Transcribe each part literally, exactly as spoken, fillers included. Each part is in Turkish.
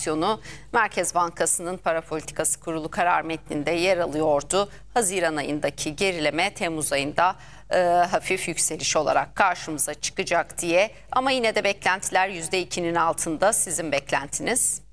enflasyonu Merkez Bankası'nın Para Politikası Kurulu karar metninde yer alıyordu. Haziran ayındaki gerileme Temmuz ayında e, hafif yükseliş olarak karşımıza çıkacak diye. Ama yine de beklentiler yüzde ikinin altında. Sizin beklentiniz?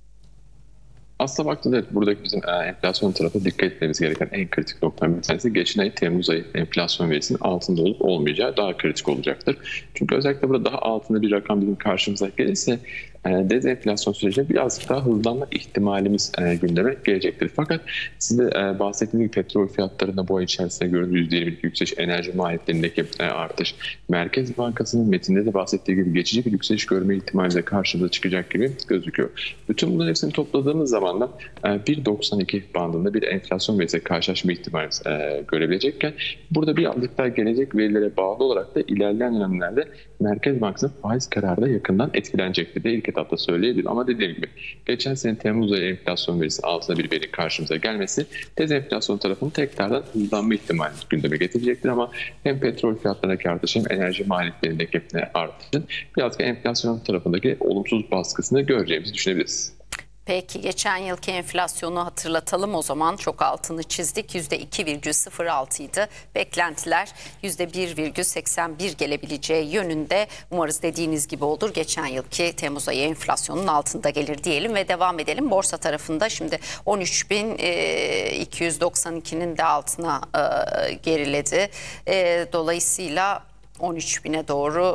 Aslına baktığında evet, buradaki bizim e, enflasyon tarafı dikkat etmemiz gereken en kritik noktadan bir tanesi geçen ay Temmuz ayı enflasyon verisinin altında olup olmayacağı daha kritik olacaktır. Çünkü özellikle burada daha altında bir rakam bizim karşımıza gelirse e, dezenflasyon sürecinde birazcık daha hızlanma ihtimalimiz e, gündeme gelecektir. Fakat size e, bahsettiğim gibi petrol fiyatlarında bu ay içerisinde gördüğünüz yüzde yirmilik yükseliş, enerji maliyetlerindeki e, artış, Merkez Bankası'nın metinde de bahsettiği gibi geçici bir yükseliş görme ihtimali de karşımıza çıkacak gibi gözüküyor. Bütün bunların hepsini topladığımız zaman da bir virgül doksan iki bandında bir enflasyon verisiyle karşılaşma ihtimalimiz e, görebilecekken burada bir anlık daha gelecek verilere bağlı olarak da ilerleyen dönemlerde Merkez Bankası'nın faiz kararı da yakından etkilenecektir diye ilk etapta söyleyebilirim. Ama dediğim gibi geçen sene Temmuz ayı enflasyon verisi altında bir veri karşımıza gelmesi dezenflasyon tarafını tekrardan hızlanma ihtimali gündeme getirecektir. Ama hem petrol fiyatlarındaki artış hem enerji maliyetlerindeki artışın birazcık enflasyon tarafındaki olumsuz baskısını göreceğimizi düşünebiliriz. Peki geçen yılki enflasyonu hatırlatalım o zaman, çok altını çizdik. yüzde iki virgül sıfır altı idi. Beklentiler yüzde bir virgül seksen bir gelebileceği yönünde. Umarız dediğiniz gibi olur. Geçen yılki Temmuz ayı enflasyonun altında gelir diyelim ve devam edelim. Borsa tarafında şimdi on üç bin iki yüz doksan ikinin de altına geriledi. Dolayısıyla on üç bine doğru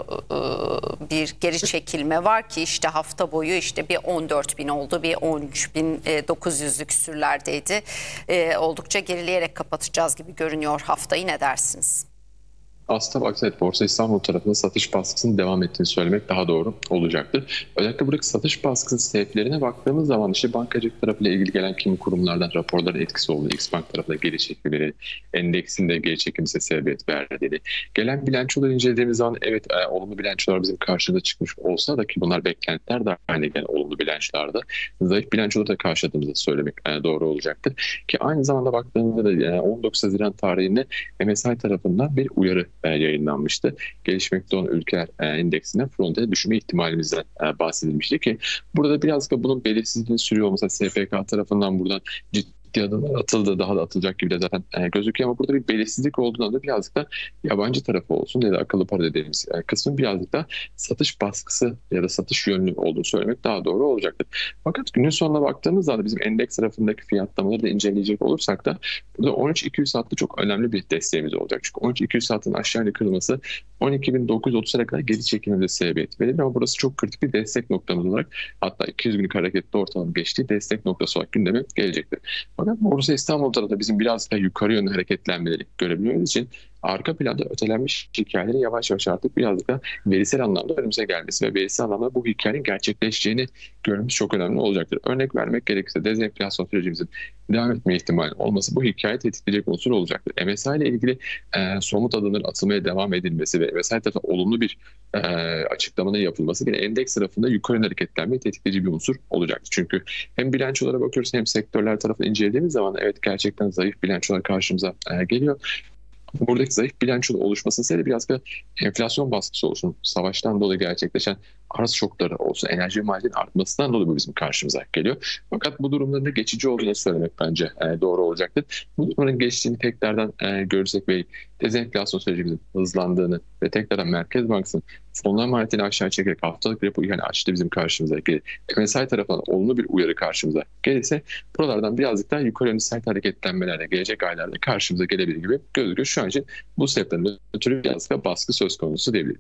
bir geri çekilme var ki işte hafta boyu işte bir on dört bin oldu, bir on üç bin dokuz yüzlük küsürlerdeydi. Oldukça gerileyerek kapatacağız gibi görünüyor haftayı, ne dersiniz? Aslında baksana evet, Borsa İstanbul tarafında satış baskısının devam ettiğini söylemek daha doğru olacaktır. Özellikle buradaki satış baskısı sebeplerine baktığımız zaman işte bankacılık tarafıyla ilgili gelen kimi kurumlardan raporların etkisi olduğu, Xbank tarafında geri çekmeleri, endeksinde geri çekilmesi sebebiyet verdiğini, gelen bilançoları incelediğimiz zaman evet e, olumlu bilançolar bizim karşımıza çıkmış olsa da ki bunlar beklentiler de aynı gelen olumlu bilançolarda zayıf bilançoları da karşıladığımızı söylemek e, doğru olacaktır. Ki aynı zamanda baktığımızda da e, on dokuz Haziran tarihinde M S I tarafından bir uyarı yayınlanmıştı. Gelişmekte olan ülkeler endeksine fronte düşme ihtimalimizden bahsedilmişti ki burada biraz da bunun belirsizliğini sürüyor olması S P K tarafından buradan ciddi adımlar atıldı, daha da atılacak gibi de zaten gözüküyor ama burada bir belirsizlik olduğundan da birazcık da yabancı tarafı olsun ya da akıllı para dediğimiz kısmın birazcık da satış baskısı ya da satış yönlü olduğunu söylemek daha doğru olacaktır. Fakat günün sonuna baktığımız zaman bizim endeks tarafındaki fiyatlamaları da inceleyecek olursak da burada on üç iki yüz hattı çok önemli bir desteğimiz olacak. Çünkü on üç iki yüz hattın aşağıya kırılması on iki bin dokuz yüz otuz'a kadar geri çekilmemize sebebiyet verir ama burası çok kritik bir destek noktamız olarak, hatta iki yüz günlük hareketli ortalama geçtiği destek noktası olarak gündeme gelecektir. Fakat Borsa İstanbul tarafında bizim biraz daha yukarı yönlü hareketlenmeleri görebilmemiz için arka planda ötelenmiş hikayelerin yavaş yavaş artık birazcık da verisel anlamda önümüze gelmesi ve verisel anlamda bu hikayenin gerçekleşeceğini görmemiz çok önemli olacaktır. Örnek vermek gerekirse dezenflasyon sürecimizin devam etme ihtimali olması bu hikayeyi tetikleyecek unsur olacaktır. M S I ile ilgili e, somut adımların atılmaya devam edilmesi ve M S I tarafından olumlu bir e, açıklamanın yapılması yine endeks tarafında yukarı hareketlenmeyi tetikleyici bir unsur olacaktır. Çünkü hem bilançolara bakıyoruz hem sektörler tarafını incelediğimiz zaman evet gerçekten zayıf bilançolar karşımıza e, geliyor. Buradaki zayıf bilançonun oluşmasının sebebi biraz da enflasyon baskısı olsun, savaştan dolayı gerçekleşen arz şokları olsun, enerji maliyetinin artmasından dolayı bu bizim karşımıza geliyor. Fakat bu durumların da geçici olduğunu söylemek bence e, doğru olacaktır. Bu durumların geçtiğini tekrardan e, görürsek ve dezenflasyon sürecimizin hızlandığını ve tekrardan Merkez Bankası'nın fonlama maliyetini aşağı çekerek haftalık repo yani açtı bizim karşımıza gelir. M S I tarafından olumlu bir uyarı karşımıza gelirse buralardan birazcık daha yukarı yönlü sert hareketlenmelerle gelecek aylarda karşımıza gelebilir gibi gözüküyor. Şu an için bu sebepten ötürü birazcık da baskı söz konusu diyebilirim.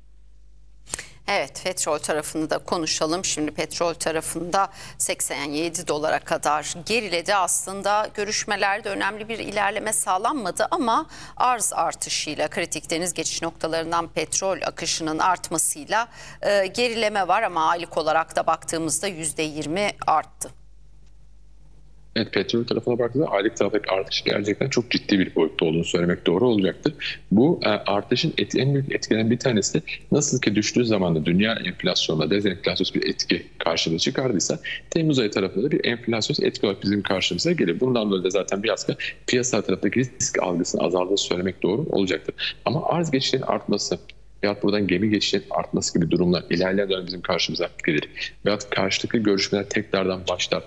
Evet, petrol tarafını da konuşalım. Şimdi petrol tarafında seksen yedi dolara kadar geriledi. Aslında görüşmelerde önemli bir ilerleme sağlanmadı ama arz artışıyla, kritik deniz geçiş noktalarından petrol akışının artmasıyla e, gerileme var ama aylık olarak da baktığımızda yüzde yirmi arttı. Evet, petrol tarafına baktığında aylık taraftaki artış gerçekten çok ciddi bir boyutta olduğunu söylemek doğru olacaktır. Bu e, artışın et, en büyük etkilenen bir tanesi de nasıl ki düştüğü zaman da dünya enflasyonla dezenflasyonist bir etki karşımıza çıkardıysa Temmuz ayı tarafında da bir enflasyonist etki olarak bizim karşımıza gelir. Bundan dolayı da zaten biraz da piyasa tarafındaki risk algısının azaldığını söylemek doğru olacaktır. Ama arz geçişinin artması veyahut buradan gemi geçişinin artması gibi durumlar ilerleyen dönem bizim karşımıza gelir. Veyahut karşılıklı görüşmeler tekrardan başlar.